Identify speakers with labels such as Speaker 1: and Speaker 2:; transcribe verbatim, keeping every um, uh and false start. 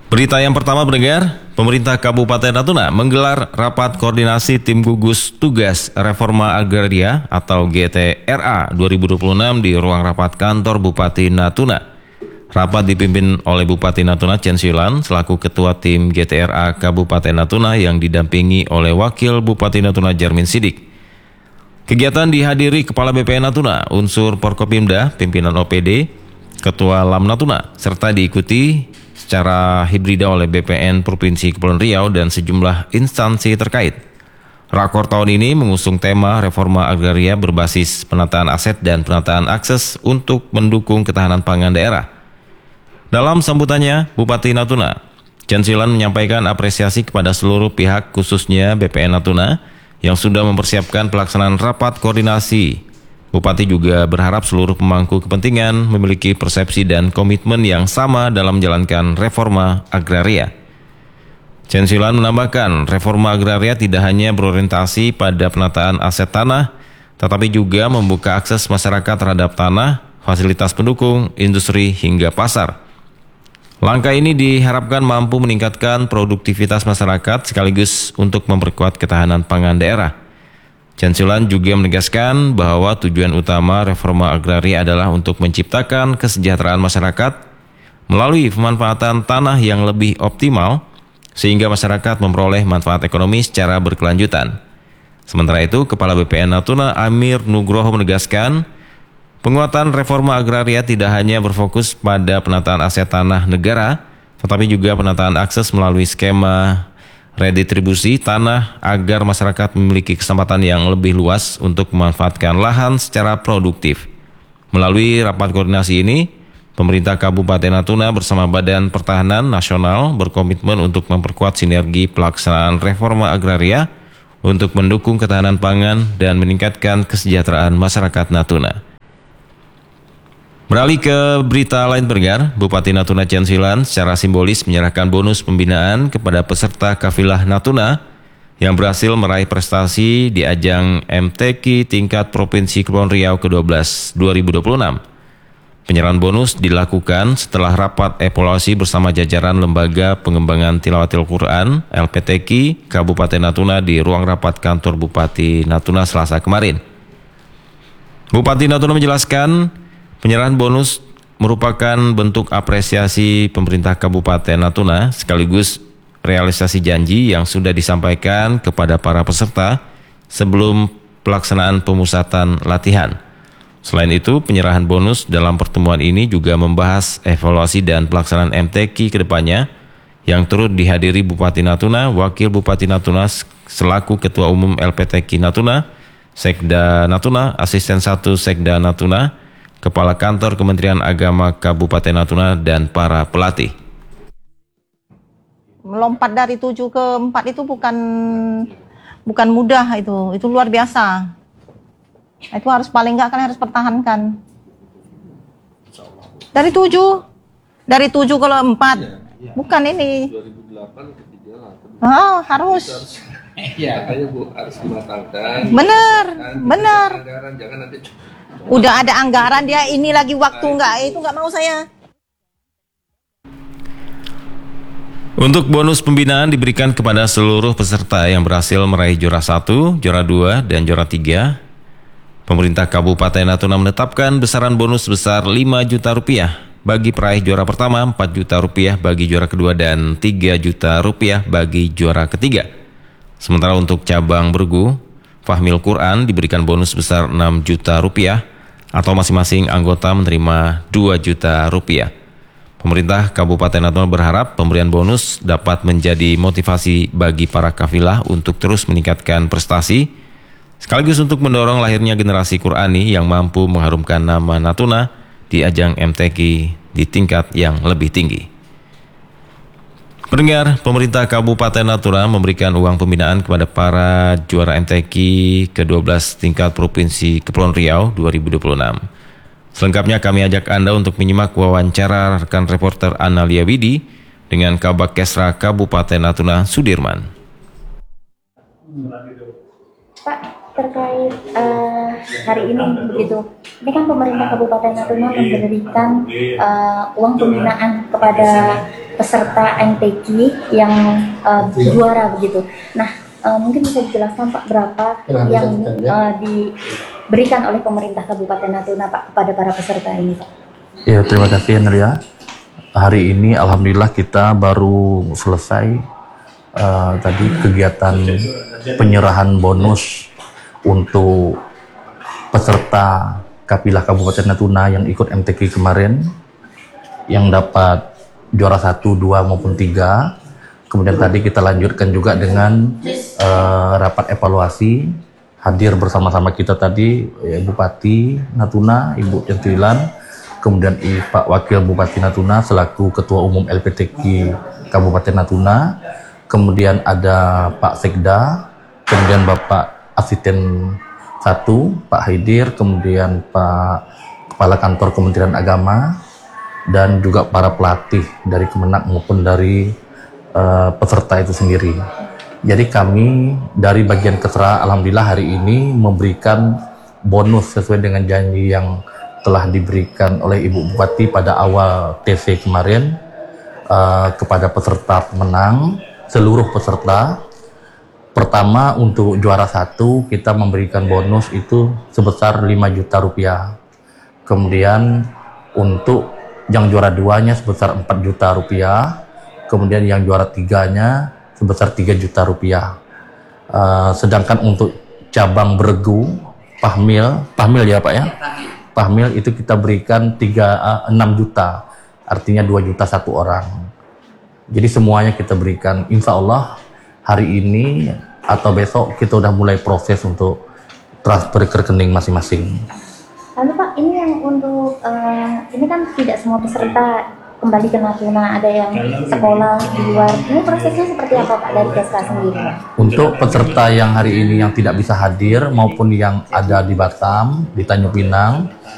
Speaker 1: Berita yang pertama pendengar, pemerintah Kabupaten Natuna menggelar rapat koordinasi tim gugus tugas reforma agraria atau G T R A dua ribu dua puluh enam di ruang rapat kantor Bupati Natuna. Rapat dipimpin oleh Bupati Natuna Chen Silan selaku ketua tim G T R A Kabupaten Natuna yang didampingi oleh Wakil Bupati Natuna Jarmin Sidik. Kegiatan dihadiri Kepala B P N Natuna, unsur Porkopimda, pimpinan O P D, Ketua Lam Natuna, serta diikuti secara hibrida oleh B P N Provinsi Kepulauan Riau dan sejumlah instansi terkait. Rakor tahun ini mengusung tema reforma agraria berbasis penataan aset dan penataan akses untuk mendukung ketahanan pangan daerah. Dalam sambutannya, Bupati Natuna, Chen Silan menyampaikan apresiasi kepada seluruh pihak khususnya B P N Natuna yang sudah mempersiapkan pelaksanaan rapat koordinasi. Bupati juga berharap seluruh pemangku kepentingan memiliki persepsi dan komitmen yang sama dalam menjalankan reforma agraria. Chen Silan menambahkan, reforma agraria tidak hanya berorientasi pada penataan aset tanah, tetapi juga membuka akses masyarakat terhadap tanah, fasilitas pendukung, industri, hingga pasar. Langkah ini diharapkan mampu meningkatkan produktivitas masyarakat sekaligus untuk memperkuat ketahanan pangan daerah. Chen Silan juga menegaskan bahwa tujuan utama reforma agraria adalah untuk menciptakan kesejahteraan masyarakat melalui pemanfaatan tanah yang lebih optimal sehingga masyarakat memperoleh manfaat ekonomi secara berkelanjutan. Sementara itu, Kepala B P N Natuna Amir Nugroho menegaskan penguatan reforma agraria tidak hanya berfokus pada penataan aset tanah negara, tetapi juga penataan akses melalui skema redistribusi tanah agar masyarakat memiliki kesempatan yang lebih luas untuk memanfaatkan lahan secara produktif. Melalui rapat koordinasi ini, pemerintah Kabupaten Natuna bersama Badan Pertahanan Nasional berkomitmen untuk memperkuat sinergi pelaksanaan reforma agraria untuk mendukung ketahanan pangan dan meningkatkan kesejahteraan masyarakat Natuna. Beralih ke berita lain pendengar, Bupati Natuna Chen Silan secara simbolis menyerahkan bonus pembinaan kepada peserta kafilah Natuna yang berhasil meraih prestasi di ajang M T Q tingkat Provinsi Kepulauan Riau ke dua belas dua ribu dua puluh enam. Penyerahan bonus dilakukan setelah rapat evaluasi bersama jajaran Lembaga Pengembangan Tilawatil Quran L P T Q Kabupaten Natuna di ruang rapat kantor Bupati Natuna Selasa kemarin. Bupati Natuna menjelaskan, penyerahan bonus merupakan bentuk apresiasi pemerintah Kabupaten Natuna sekaligus realisasi janji yang sudah disampaikan kepada para peserta sebelum pelaksanaan pemusatan latihan. Selain itu, penyerahan bonus dalam pertemuan ini juga membahas evaluasi dan pelaksanaan M T Q ke depannya yang turut dihadiri Bupati Natuna, Wakil Bupati Natuna selaku Ketua Umum L P T Q Natuna, Sekda Natuna, Asisten satu Sekda Natuna, Kepala Kantor Kementerian Agama Kabupaten Natuna, dan para pelatih.
Speaker 2: Melompat dari tujuh ke empat itu bukan bukan mudah, itu itu luar biasa. Itu harus paling enggak kan harus pertahankan. Dari tujuh, dari tujuh ke empat, bukan ini.
Speaker 3: dua ribu delapan ke tiga delapan.
Speaker 2: Oh, harus.
Speaker 3: Iya, makanya Bu harus dimatangkan.
Speaker 2: Bener, bener.
Speaker 3: Anggaran jangan nanti.
Speaker 2: Udah ada anggaran dia ini lagi waktu enggak, itu enggak mau saya.
Speaker 1: Untuk bonus pembinaan diberikan kepada seluruh peserta yang berhasil meraih juara satu, juara dua, dan juara tiga. Pemerintah Kabupaten Natuna menetapkan besaran bonus sebesar lima juta rupiah bagi peraih juara pertama, empat juta rupiah bagi juara kedua, dan tiga juta rupiah bagi juara ketiga. Sementara untuk cabang bergu, Fahmil Quran diberikan bonus sebesar enam juta rupiah atau masing-masing anggota menerima dua juta rupiah. Pemerintah Kabupaten Natuna berharap pemberian bonus dapat menjadi motivasi bagi para kafilah untuk terus meningkatkan prestasi, sekaligus untuk mendorong lahirnya generasi Qurani yang mampu mengharumkan nama Natuna di ajang M T Q di tingkat yang lebih tinggi. Pendengar, pemerintah Kabupaten Natuna memberikan uang pembinaan kepada para juara M T Q ke dua belas tingkat Provinsi Kepulauan Riau dua ribu dua puluh enam. Selengkapnya kami ajak Anda untuk menyimak wawancara rekan reporter Analia Widi dengan Kabak Kesra Kabupaten Natuna Sudirman.
Speaker 4: Pak, terkait uh, hari ini begitu, ini kan pemerintah Kabupaten Natuna memberikan uh, uang pembinaan kepada peserta M T Q yang uh, juara begitu. Nah, uh, mungkin bisa dijelaskan Pak berapa yang uh, diberikan oleh pemerintah Kabupaten Natuna Pak kepada para peserta ini Pak?
Speaker 5: Ya, terima kasih Andrea. Hari ini alhamdulillah kita baru selesai uh, tadi kegiatan penyerahan bonus untuk peserta Kapilah Kabupaten Natuna yang ikut M T Q kemarin, yang dapat juara satu, dua maupun tiga. Kemudian tadi kita lanjutkan juga dengan uh, rapat evaluasi. Hadir bersama-sama kita tadi ya, Bupati Natuna, Ibu Centilan, kemudian I, Pak Wakil Bupati Natuna selaku Ketua Umum L P T Q Kabupaten Natuna, kemudian ada Pak Sekda, kemudian Bapak Asisten satu, Pak Haidir, kemudian Pak Kepala Kantor Kementerian Agama, dan juga para pelatih dari Kemenak maupun dari uh, peserta itu sendiri. Jadi kami dari bagian Kesra alhamdulillah hari ini memberikan bonus sesuai dengan janji yang telah diberikan oleh Ibu Bupati pada awal T C kemarin uh, kepada peserta pemenang, seluruh peserta. Pertama untuk juara satu kita memberikan bonus itu sebesar lima juta rupiah. Kemudian untuk yang juara duanya sebesar empat juta rupiah. Kemudian yang juara tiganya sebesar tiga juta rupiah. Uh, sedangkan untuk cabang beregu, Pahmil, Pahmil ya Pak ya? Pahmil itu kita berikan tiga, uh, enam juta, artinya dua juta satu orang. Jadi semuanya kita berikan, insya Allah hari ini atau besok kita udah mulai proses untuk transfer ke rekening masing-masing.
Speaker 4: Lalu Pak, ini yang untuk, uh, ini kan tidak semua peserta kembali ke Natuna, ada yang sekolah di luar. Ini prosesnya seperti apa Pak dari Kesra sendiri Pak?
Speaker 5: Untuk peserta yang hari ini yang tidak bisa hadir maupun yang ada di Batam, di Tanjung Pinang,